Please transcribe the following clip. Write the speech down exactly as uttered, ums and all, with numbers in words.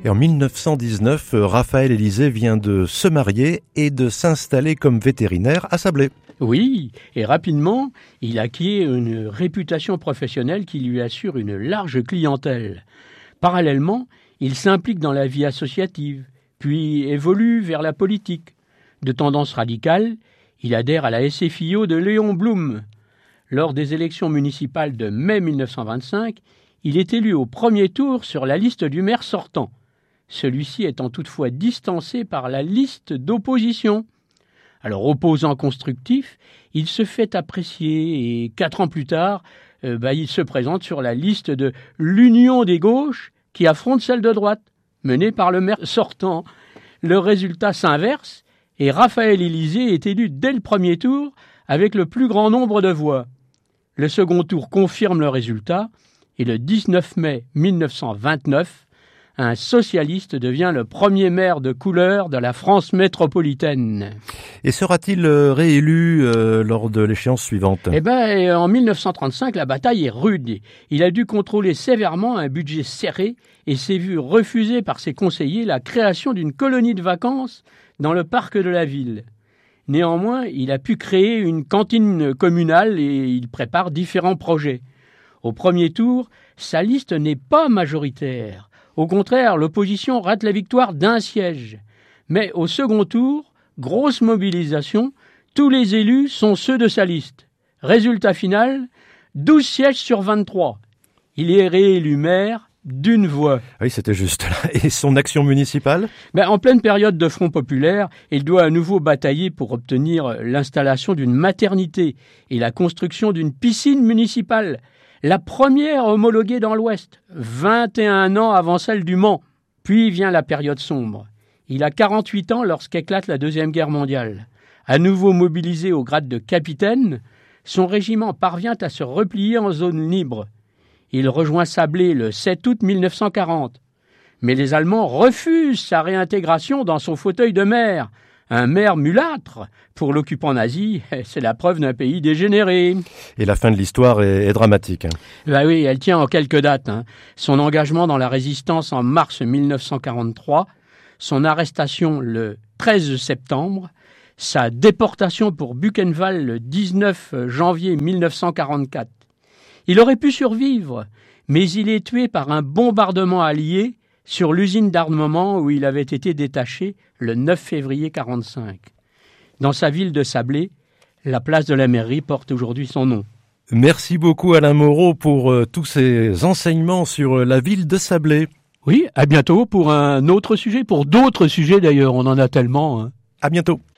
Et en mille neuf cent dix-neuf, Raphaël Élysée vient de se marier et de s'installer comme vétérinaire à Sablé. Oui, et rapidement, il acquiert une réputation professionnelle qui lui assure une large clientèle. Parallèlement, il s'implique dans la vie associative, puis évolue vers la politique. De tendance radicale, il adhère à la S F I O de Léon Blum. Lors des élections municipales de mai mille neuf cent vingt-cinq, il est élu au premier tour sur la liste du maire sortant. Celui-ci étant toutefois distancé par la liste d'opposition. Alors, opposant constructif, il se fait apprécier et quatre ans plus tard, euh, bah, il se présente sur la liste de l'Union des gauches qui affronte celle de droite, menée par le maire sortant. Le résultat s'inverse et Raphaël Élysée est élu dès le premier tour avec le plus grand nombre de voix. Le second tour confirme le résultat et le dix-neuf mai mille neuf cent vingt-neuf, un socialiste devient le premier maire de couleur de la France métropolitaine. Et sera-t-il réélu euh, lors de l'échéance suivante ? Eh ben, en mille neuf cent trente-cinq, la bataille est rude. Il a dû contrôler sévèrement un budget serré et s'est vu refuser par ses conseillers la création d'une colonie de vacances dans le parc de la ville. Néanmoins, il a pu créer une cantine communale et il prépare différents projets. Au premier tour, sa liste n'est pas majoritaire. Au contraire, l'opposition rate la victoire d'un siège. Mais au second tour, grosse mobilisation, tous les élus sont ceux de sa liste. Résultat final, douze sièges sur vingt-trois. Il est réélu maire d'une voix. Oui, c'était juste là. Et son action municipale ? Ben, en pleine période de Front populaire, il doit à nouveau batailler pour obtenir l'installation d'une maternité et la construction d'une piscine municipale. La première homologuée dans l'Ouest, vingt et un ans avant celle du Mans. Puis vient la période sombre. Il a quarante-huit ans lorsqu'éclate la Deuxième Guerre mondiale. À nouveau mobilisé au grade de capitaine, son régiment parvient à se replier en zone libre. Il rejoint Sablé le sept août mille neuf cent quarante. Mais les Allemands refusent sa réintégration dans son fauteuil de maire. Un maire mulâtre, pour l'occupant nazi, c'est la preuve d'un pays dégénéré. Et la fin de l'histoire est, est dramatique. Hein. Ben oui, elle tient en quelques dates. Hein. Son engagement dans la résistance en mars mille neuf cent quarante-trois, son arrestation le treize septembre, sa déportation pour Buchenwald le dix-neuf janvier mille neuf cent quarante-quatre. Il aurait pu survivre, mais il est tué par un bombardement allié sur l'usine d'armement où il avait été détaché le neuf février quarante-cinq. Dans sa ville de Sablé, la place de la mairie porte aujourd'hui son nom. Merci beaucoup Alain Moreau pour euh, tous ces enseignements sur euh, la ville de Sablé. Oui, à bientôt pour un autre sujet, pour d'autres sujets d'ailleurs, on en a tellement. Hein. À bientôt.